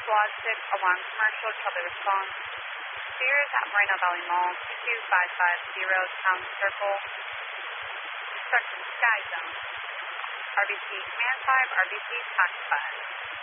Squad 6, alarm commercial, trouble response. Sears at Moreno Valley Mall, 22550 Town Circle. Instructions, Sky Zone. RBC Command 5, RBC Tax 5.